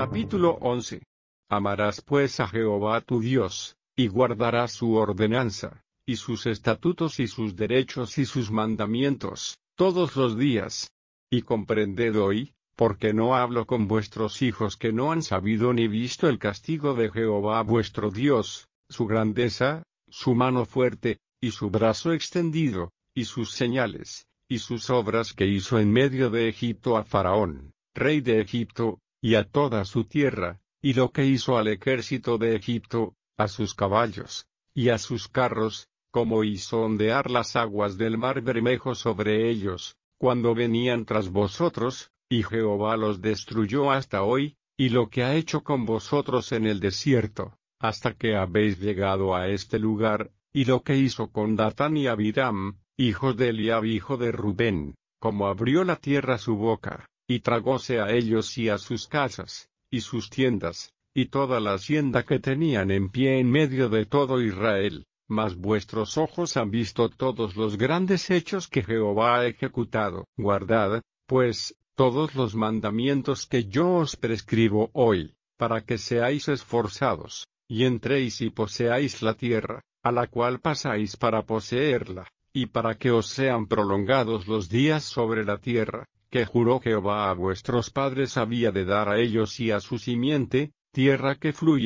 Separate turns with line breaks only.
Capítulo 11. Amarás pues a Jehová tu Dios, y guardarás su ordenanza, y sus estatutos y sus derechos y sus mandamientos, todos los días. Y comprended hoy, porque no hablo con vuestros hijos que no han sabido ni visto el castigo de Jehová vuestro Dios, su grandeza, su mano fuerte, y su brazo extendido, y sus señales, y sus obras que hizo en medio de Egipto a Faraón, rey de Egipto, y a toda su tierra, y lo que hizo al ejército de Egipto, a sus caballos, y a sus carros, como hizo ondear las aguas del mar Bermejo sobre ellos, cuando venían tras vosotros, y Jehová los destruyó hasta hoy, y lo que ha hecho con vosotros en el desierto, hasta que habéis llegado a este lugar, y lo que hizo con Datán y Abiram, hijos de Eliab hijo de Rubén, como abrió la tierra su boca, y tragóse a ellos y a sus casas, y sus tiendas, y toda la hacienda que tenían en pie en medio de todo Israel. Mas vuestros ojos han visto todos los grandes hechos que Jehová ha ejecutado. Guardad, pues, todos los mandamientos que yo os prescribo hoy, para que seáis esforzados, y entréis y poseáis la tierra, a la cual pasáis para poseerla, y para que os sean prolongados los días sobre la tierra, que juró Jehová a vuestros padres había de dar a ellos y a su simiente, tierra que fluye